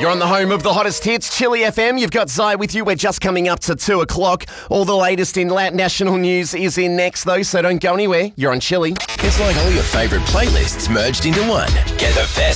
You're on the home of the hottest hits, Chili FM. You've got Zai with you. We're just coming up to 2 o'clock. All the latest in national news is in next, though, so don't go anywhere. You're on Chili. It's like all your favourite playlists merged into one. Get the best